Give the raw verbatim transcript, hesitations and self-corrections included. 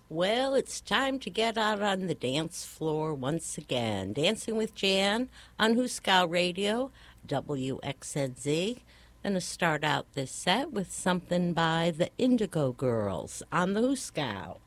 Well, it's time to get out on the dance floor once again. Dancing with Jan on Huskow Radio, W X N Z. Going to start out this set with something by the Indigo Girls on the Huskow.